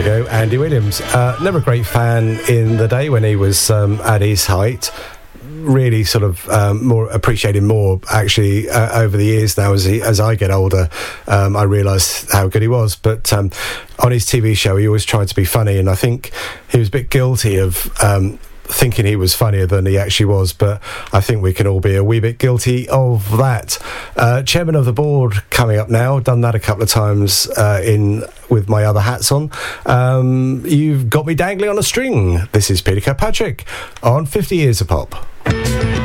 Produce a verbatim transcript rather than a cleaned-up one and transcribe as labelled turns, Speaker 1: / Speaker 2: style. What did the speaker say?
Speaker 1: we go, Andy Williams. Uh, never a great fan in the day when he was um, at his height. Really sort of um, more appreciated more actually uh, over the years now as he, as I get older. um, I realise how good he was, but um, on his T V show he always tried to be funny, and I think he was a bit guilty of um, thinking he was funnier than he actually was, but I think we can all be a wee bit guilty of that. Uh, chairman of the board coming up now, done that a couple of times uh, in with my other hats on. Um, you've got me dangling on a string. This is Peter Kirkpatrick on fifty Years of Pop.